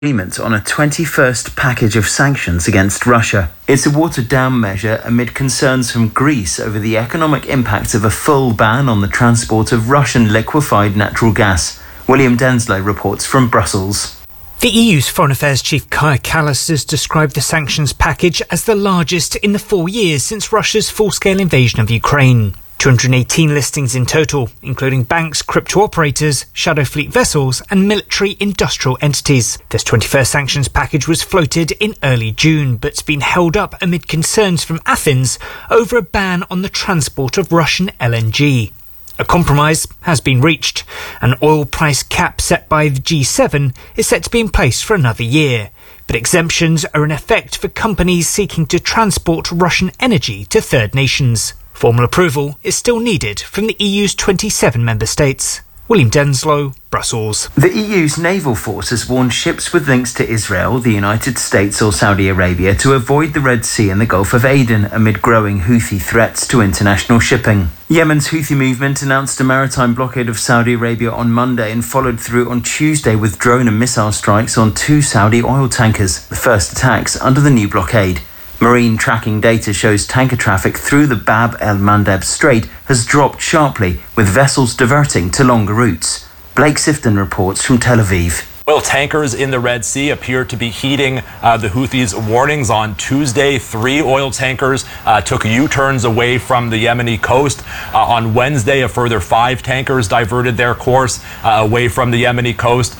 agreement on a 21st package of sanctions against Russia. It's a watered-down measure amid concerns from Greece over the economic impact of a full ban on the transport of Russian liquefied natural gas. William Denslow reports from Brussels. The EU's Foreign Affairs Chief Kaja Kallas has described the sanctions package as the largest in the 4 years since Russia's full-scale invasion of Ukraine. 218 listings in total, including banks, crypto operators, shadow fleet vessels and military industrial entities. This 21st sanctions package was floated in early June, but's been held up amid concerns from Athens over a ban on the transport of Russian LNG. A compromise has been reached. An oil price cap set by the G7 is set to be in place for another year, but exemptions are in effect for companies seeking to transport Russian energy to third nations. Formal approval is still needed from the EU's 27 member states. William Denslow, Brussels. The EU's naval force has warned ships with links to Israel, the United States or Saudi Arabia to avoid the Red Sea and the Gulf of Aden amid growing Houthi threats to international shipping. Yemen's Houthi movement announced a maritime blockade of Saudi Arabia on Monday and followed through on Tuesday with drone and missile strikes on 2 Saudi oil tankers, the first attacks under the new blockade. Marine tracking data shows tanker traffic through the Bab el-Mandeb Strait has dropped sharply, with vessels diverting to longer routes. Blake Sifton reports from Tel Aviv. Oil tankers in the Red Sea appear to be heeding the Houthis' warnings. On Tuesday, 3 oil tankers took U-turns away from the Yemeni coast. On Wednesday, a further 5 tankers diverted their course away from the Yemeni coast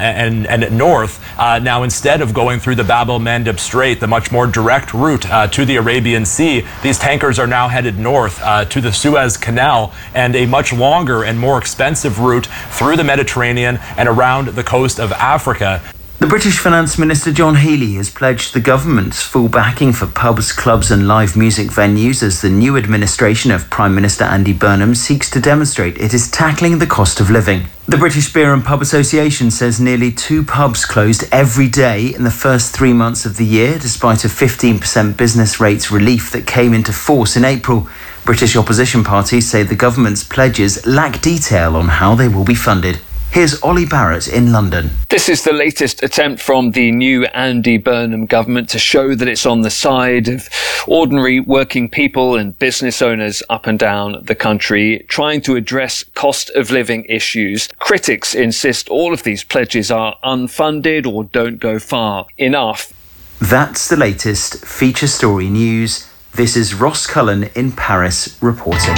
and north. Now, instead of going through the Bab el-Mandeb Strait, the much more direct route to the Arabian Sea, these tankers are now headed north to the Suez Canal and a much longer and more expensive route through the Mediterranean and around the coast of Africa. The British Finance Minister John Healey has pledged the government's full backing for pubs, clubs and live music venues as the new administration of Prime Minister Andy Burnham seeks to demonstrate it is tackling the cost of living. The British Beer and Pub Association says nearly 2 pubs closed every day in the first 3 months of the year, despite a 15% business rates relief that came into force in April. British opposition parties say the government's pledges lack detail on how they will be funded. Here's Ollie Barrett in London. This is the latest attempt from the new Andy Burnham government to show that it's on the side of ordinary working people and business owners up and down the country, trying to address cost of living issues. Critics insist all of these pledges are unfunded or don't go far enough. That's the latest feature story news. This is Ross Cullen in Paris reporting.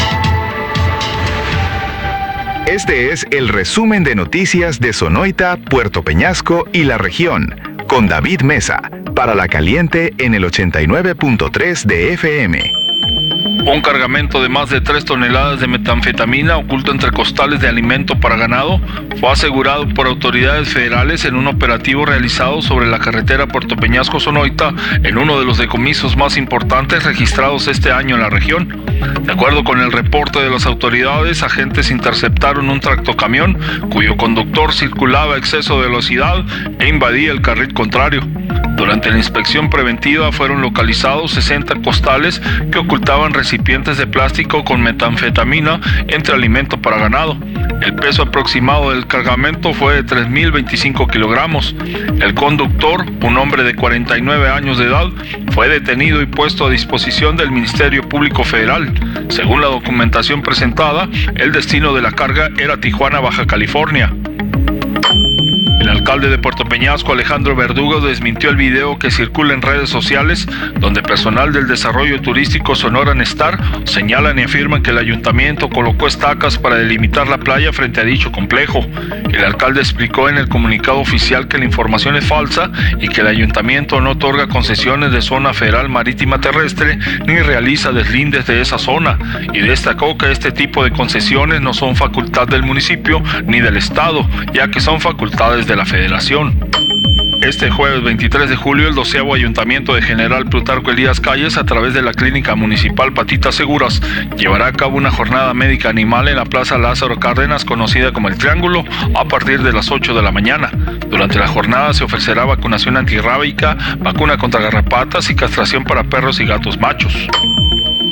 Este es el resumen de noticias de Sonoita, Puerto Peñasco y la región, con David Mesa, para La Caliente en el 89.3 de FM. Un cargamento de más de 3 toneladas de metanfetamina oculto entre costales de alimento para ganado fue asegurado por autoridades federales en un operativo realizado sobre la carretera Puerto Peñasco-Sonoita en uno de los decomisos más importantes registrados este año en la región. De acuerdo con el reporte de las autoridades, agentes interceptaron un tractocamión cuyo conductor circulaba a exceso de velocidad e invadía el carril contrario. Durante la inspección preventiva fueron localizados 60 costales que ocultaban recipientes de plástico con metanfetamina entre alimento para ganado. El peso aproximado del cargamento fue de 3.025 kilogramos. El conductor, un hombre de 49 años de edad, fue detenido y puesto a disposición del Ministerio Público Federal. Según la documentación presentada, el destino de la carga era Tijuana, Baja California. El alcalde de Puerto Peñasco, Alejandro Verdugo, desmintió el video que circula en redes sociales donde personal del desarrollo turístico Sonoran Star señalan y afirman que el ayuntamiento colocó estacas para delimitar la playa frente a dicho complejo. El alcalde explicó en el comunicado oficial que la información es falsa y que el ayuntamiento no otorga concesiones de zona federal marítima terrestre ni realiza deslindes de esa zona, y destacó que este tipo de concesiones no son facultad del municipio ni del estado, ya que son facultades de la Federación. Este jueves 23 de julio, el 12º Ayuntamiento de General Plutarco Elías Calles, a través de la Clínica Municipal Patitas Seguras, llevará a cabo una jornada médica animal en la Plaza Lázaro Cárdenas, conocida como El Triángulo, a partir de las 8 de la mañana. Durante la jornada se ofrecerá vacunación antirrábica, vacuna contra garrapatas y castración para perros y gatos machos.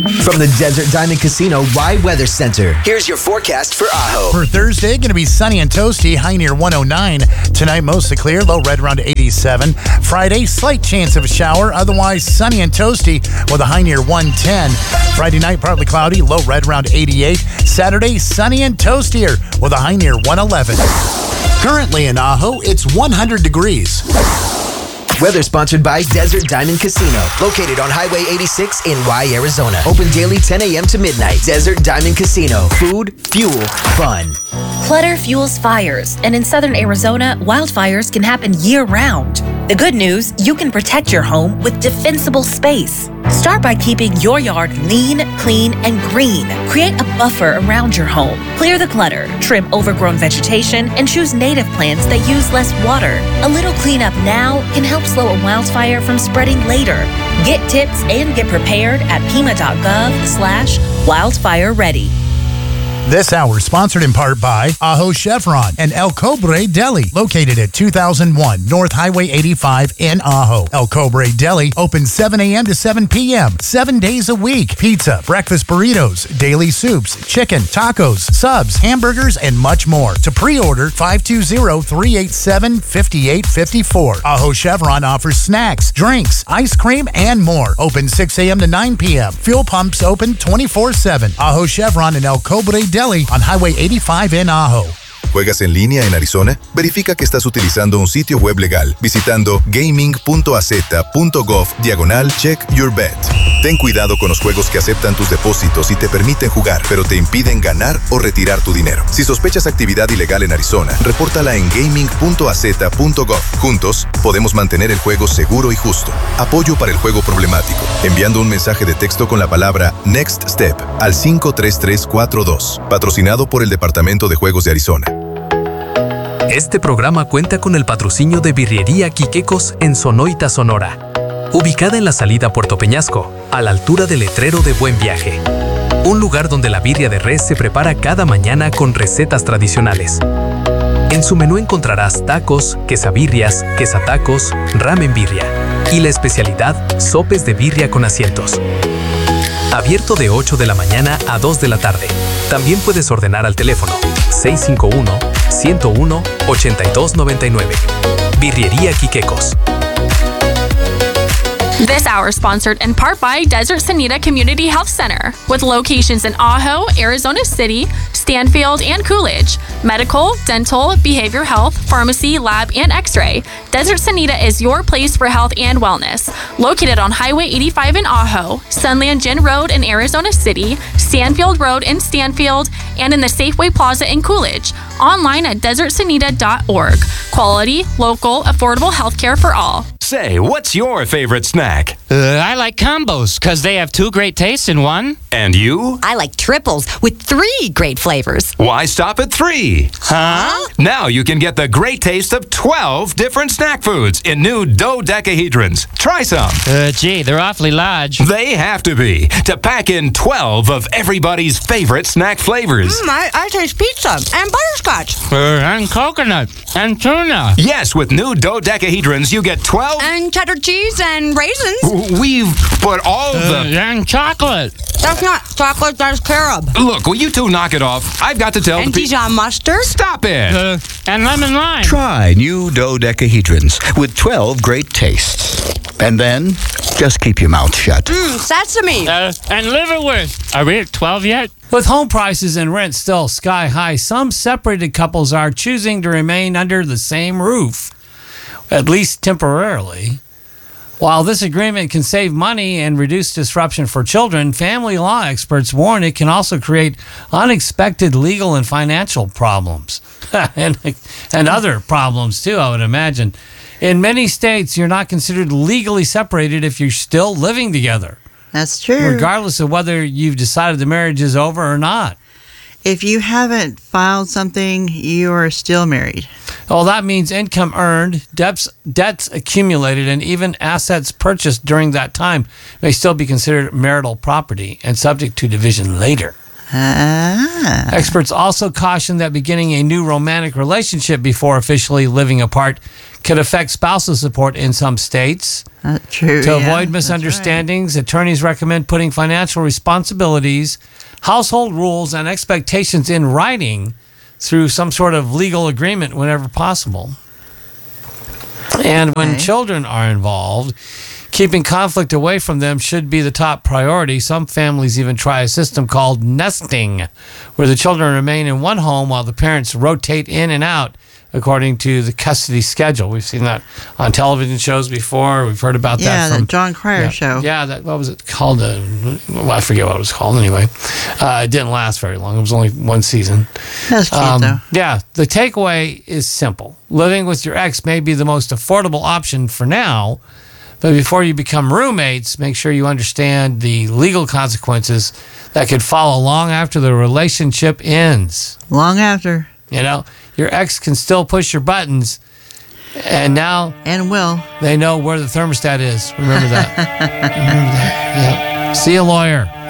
From the Desert Diamond Casino Rye Weather Center, here's your forecast for Ajo. For Thursday, going to be sunny and toasty, high near 109. Tonight, mostly clear, low right around 87. Friday, slight chance of a shower, otherwise sunny and toasty with a high near 110. Friday night, partly cloudy, low right around 88. Saturday, sunny and toastier with a high near 111. Currently in Ajo, it's 100 degrees. Weather sponsored by Desert Diamond Casino, located on Highway 86 in Rye, Arizona. Open daily 10 a.m. to midnight. Desert Diamond Casino. Food, fuel, fun. Clutter fuels fires, and in southern Arizona, wildfires can happen year-round. The good news, you can protect your home with defensible space. Start by keeping your yard lean, clean, and green. Create a buffer around your home. Clear the clutter, trim overgrown vegetation, and choose native plants that use less water. A little cleanup now can help slow a wildfire from spreading later. Get tips and get prepared at pima.gov/wildfire ready. This hour sponsored in part by Ajo Chevron and El Cobre Deli, located at 2001 North Highway 85 in Ajo. El Cobre Deli opens 7 a.m. to 7 p.m., 7 days a week. Pizza, breakfast burritos, daily soups, chicken, tacos, subs, hamburgers, and much more. To pre-order, 520-387-5854. Ajo Chevron offers snacks, drinks, ice cream, and more. Open 6 a.m. to 9 p.m. Fuel pumps open 24/7. Ajo Chevron and El Cobre Deli on Highway 85 in Ajo. ¿Juegas en línea en Arizona? Verifica que estás utilizando un sitio web legal visitando gaming.az.gov/check-your-bet. Ten cuidado con los juegos que aceptan tus depósitos y te permiten jugar, pero te impiden ganar o retirar tu dinero. Si sospechas actividad ilegal en Arizona, repórtala en gaming.az.gov. Juntos, podemos mantener el juego seguro y justo. Apoyo para el juego problemático. Enviando un mensaje de texto con la palabra Next Step al 53342. Patrocinado por el Departamento de Juegos de Arizona. Este programa cuenta con el patrocinio de Birrería Quiquecos en Sonoita, Sonora. Ubicada en la salida a Puerto Peñasco, a la altura del letrero de Buen Viaje. Un lugar donde la birria de res se prepara cada mañana con recetas tradicionales. En su menú encontrarás tacos, quesabirrias, quesatacos, ramen birria y la especialidad, sopes de birria con asientos. Abierto de 8 de la mañana a 2 de la tarde. También puedes ordenar al teléfono 651-101-8299. Birrería Quiquecos. This hour sponsored in part by Desert Sanita Community Health Center, with locations in Ajo, Arizona City, Stanfield, and Coolidge. Medical, dental, behavioral health, pharmacy, lab, and x-ray. Desert Sanita is your place for health and wellness. Located on Highway 85 in Ajo, Sunland Gin Road in Arizona City, Stanfield Road in Stanfield, and in the Safeway Plaza in Coolidge. Online at desertsanita.org. Quality, local, affordable healthcare for all. Say, what's your favorite snack? I like combos, because they have 2 great tastes in one. And you? I like triples with 3 great flavors. Why stop at 3? Huh? Now you can get the great taste of 12 different snack foods in new dodecahedrons. Try some. Gee, they're awfully large. They have to be, to pack in 12 of everybody's favorite snack flavors. I taste pizza and butterscotch. And coconut and tuna. Yes, with new dodecahedrons, you get 12... And cheddar cheese and raisins. We've put all the... And chocolate. That's not chocolate, that's carob. Look, will you two knock it off? I've got to tell and the people... Dijon mustard. Stop it! And lemon lime. Try new dodecahedrons with 12 great tastes. And then, just keep your mouth shut. Sesame. And liverwurst. Are we at 12 yet? With home prices and rent still sky high, some separated couples are choosing to remain under the same roof, at least temporarily. While this agreement can save money and reduce disruption for children, family law experts warn it can also create unexpected legal and financial problems. and other problems too, I would imagine. In many states, you're not considered legally separated if you're still living together. That's true. Regardless of whether you've decided the marriage is over or not. If you haven't filed something, you are still married. Well, that means income earned, debts accumulated, and even assets purchased during that time may still be considered marital property and subject to division later. Experts also caution that beginning a new romantic relationship before officially living apart can affect spousal support in some states. True. To avoid misunderstandings, attorneys recommend putting financial responsibilities, household rules, and expectations in writing through some sort of legal agreement whenever possible. And when children are involved, keeping conflict away from them should be the top priority. Some families even try a system called nesting, where the children remain in one home while the parents rotate in and out according to the custody schedule. We've seen that on television shows before. We've heard about that from the John Cryer show. Yeah, what was it called? I forget what it was called anyway. It didn't last very long. It was only one season. That's cute, though. Yeah, the takeaway is simple. Living with your ex may be the most affordable option for now, but before you become roommates, make sure you understand the legal consequences that could follow long after the relationship ends. Long after. You know, your ex can still push your buttons, and now they know where the thermostat is. Remember that. Yeah. See a lawyer.